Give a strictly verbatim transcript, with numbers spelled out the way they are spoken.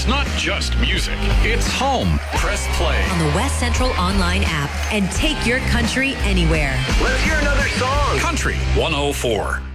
It's not just music, it's home. Press play on the West Central online app and take your country anywhere. Let's hear another song. Country one oh four.